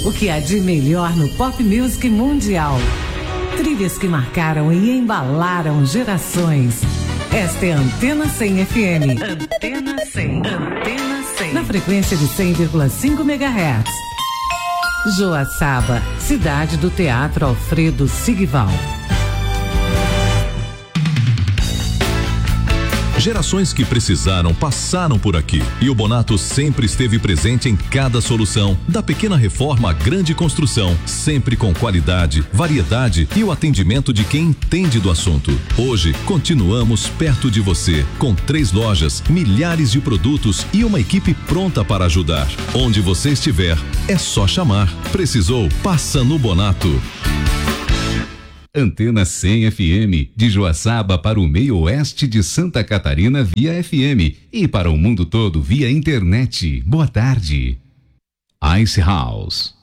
O que há de melhor no pop music mundial. Trilhas que marcaram e embalaram gerações. Esta é a Antena 100 FM. Antena 100. Antena 100. Na frequência de 100,5 MHz. Joaçaba, cidade do Teatro Alfredo Sigval. Gerações que precisaram passaram por aqui e o Bonato sempre esteve presente em cada solução, da pequena reforma à grande construção, sempre com qualidade, variedade e o atendimento de quem entende do assunto. Hoje, continuamos perto de você, com 3 lojas, milhares de produtos e uma equipe pronta para ajudar. Onde você estiver, é só chamar. Precisou? Passa no Bonato. Antena 100 FM, de Joaçaba para o meio oeste de Santa Catarina via FM e para o mundo todo via internet. Boa tarde. Ice House.